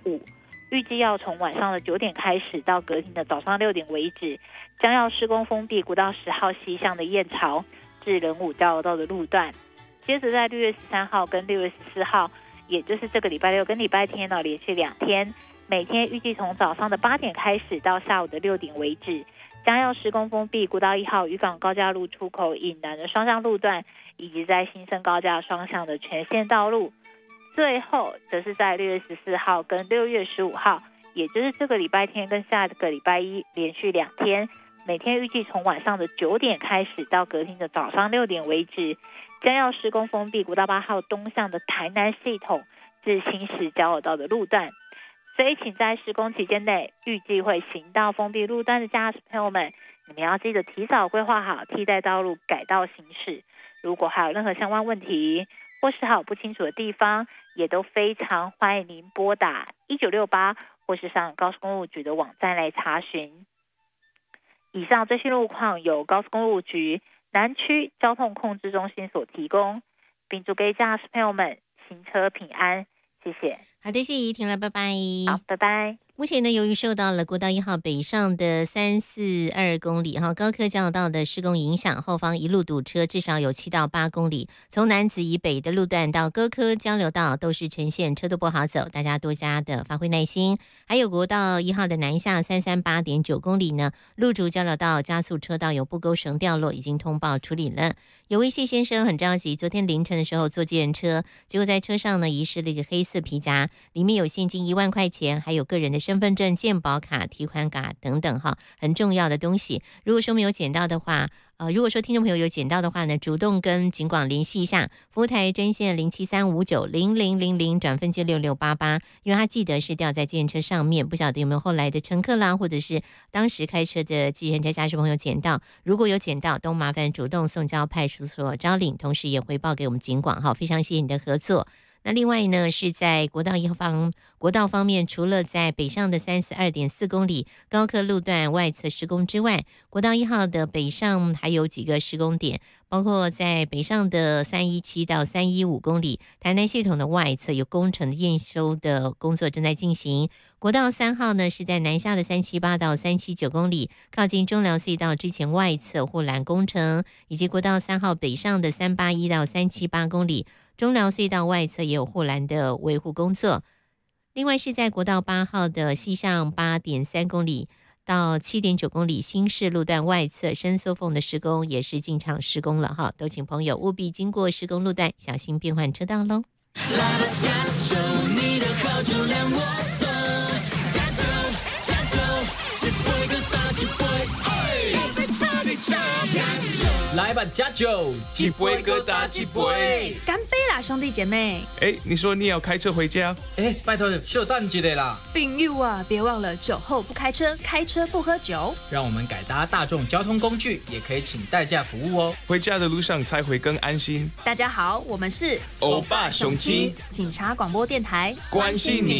5，预计要从晚上的9点开始到隔天的早上6点为止，将要施工封闭国道10号西向的燕巢至仁武交流道的路段。接着在6月13号跟6月14号，也就是这个礼拜六跟礼拜天呢，连续2天，每天预计从早上的8点开始到下午的6点为止，将要施工封闭国道1号渔港高架路出口以南的双向路段，以及在新生高架双向的全线道路。最后则是在6月14号跟6月15号，也就是这个礼拜天跟下个礼拜一连续2天，每天预计从晚上的9点开始到隔天的早上6点为止，将要施工封闭国道8号东向的台南系统至新市交流道的路段。所以请在施工期间内预计会行到封闭路段的驾驶朋友们，你们要记得提早规划好替代道路改道行驶。如果还有任何相关问题或是还有不清楚的地方，也都非常欢迎您拨打1968或是上高速公路局的网站来查询。以上最新路况由高速公路局南区交通控制中心所提供，并祝各位驾驶朋友们行车平安，谢谢。 好的，谢谢怡婷了，拜拜。 好，拜拜。 目前呢，由于受到了国道1号北上的342公里高科交流道的施工影响，后方一路堵车，至少有7到8公里。从楠梓以北的路段到高科交流道都是呈现车都不好走，大家多加的发挥耐心。还有国道1号的南下338.9公里呢，路竹交流道加速车道有布钩绳掉落，已经通报处理了。有位谢先生很着急，昨天凌晨的时候坐计程车，结果在车上呢遗失了一个黑色皮夹，里面有现金1万块钱，还有个人的身份证、健保卡、提款卡等等很重要的东西。如果说没有捡到的话，如果说听众朋友有捡到的话呢，主动跟警广联系一下，服务台专线073590000转分机6688，因为他记得是掉在计程车上面，不晓得有没有后来的乘客啦，或者是当时开车的计程车驾驶朋友捡到。如果有捡到，都麻烦主动送交派出所招领，同时也回报给我们警广非常谢谢你的合作。那另外呢，是在国道方面，除了在北上的32.4公里高科路段外侧施工之外，国道1号的北上还有几个施工点，包括在北上的317到315公里台南系统的外侧有工程验收的工作正在进行。国道3号呢，是在南下的378到379公里靠近中寮隧道之前外侧护栏工程，以及国道3号北上的381到378公里中寮隧道外侧也有护栏的维护工作。另外是在国道8号的西上 8.3 公里到 7.9 公里新市路段外侧伸缩缝的施工也是进场施工了都请朋友务必经过施工路段小心变换车道咯。 来吧加油，你的好酒量我懂，加油加油，一杯更大一杯，Everybody加油， 来吧加酒， 一杯更大一杯， 干杯啦兄弟姐妹。 你说你要开车回家？ 拜托稍等一下啦。 朋友啊，别忘了酒后不开车，开车不喝酒。 让我们改搭大众交通工具，也可以请代驾服务哦。 回家的路上才会更安心。 大家好，我们是欧巴雄亲警察广播电台， 关心你。